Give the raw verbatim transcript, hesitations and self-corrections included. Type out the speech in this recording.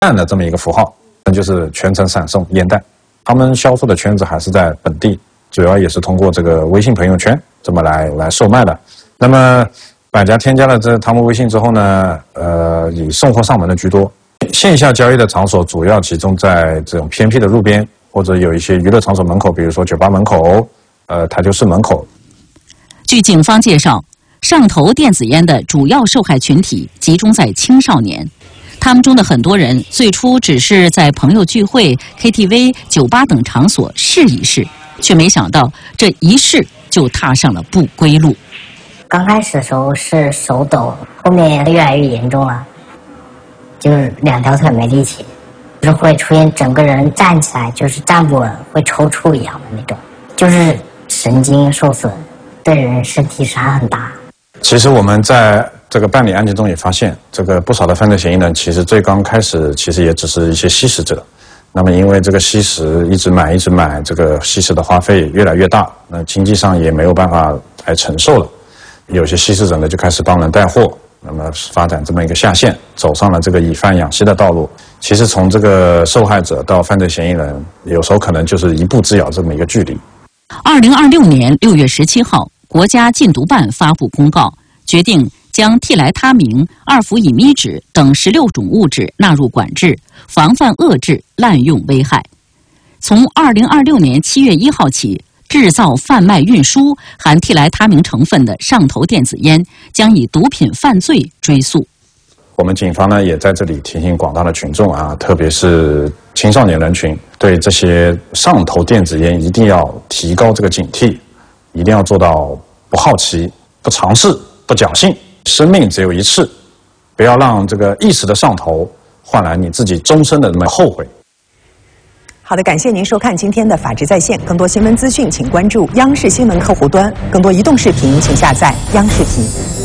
弹的这么一个符号，那就是全程闪送烟弹。他们销售的圈子还是在本地，主要也是通过这个微信朋友圈这么来来售卖的。那么买家添加了这他们微信之后呢，呃，以送货上门的居多。线下交易的场所主要集中在这种偏僻的路边，或者有一些娱乐场所门口，比如说酒吧门口、呃台球室门口。 据警方介绍，上头电子烟的主要受害群体集中在青少年。他们中的很多人最初只是在朋友聚会、K T V、酒吧等场所试一试，却没想到这一试就踏上了不归路。 刚开始的时候是手抖，后面越来越严重了，就是两条腿没力气，就是会出现整个人站起来就是站不稳，会抽搐一样的那种，就是神经受损，对人身体伤害很大。 其实我们在这个办理案件中也发现，这个不少的犯罪嫌疑人其实最刚开始其实也只是一些吸食者，那么因为这个吸食一直买一直买，这个吸食的花费越来越大，那经济上也没有办法来承受了，有些吸食者呢就开始帮人带货，那么发展这么一个下线，走上了这个以贩养吸的道路。其实从这个受害者到犯罪嫌疑人，有时候可能就是一步之遥这么一个距离。 二零二六年六月十七号，国家禁毒办发布公告，决定将替来他明、二氟乙醚酯等十六种物质纳入管制，防范遏制滥用危害。从二零二六年七月一号起，制造、贩卖、运输含替来他明成分的上头电子烟将以毒品犯罪追诉。 我们警方呢也在这里提醒广大的群众啊，特别是青少年人群，对这些上头电子烟一定要提高这个警惕，一定要做到不好奇、不尝试、不侥幸。生命只有一次，不要让这个一时的上头换来你自己终身的那么后悔。 好的，感谢您收看今天的《法治在线》，更多新闻资讯请关注央视新闻客户端，更多移动视频请下载央视频。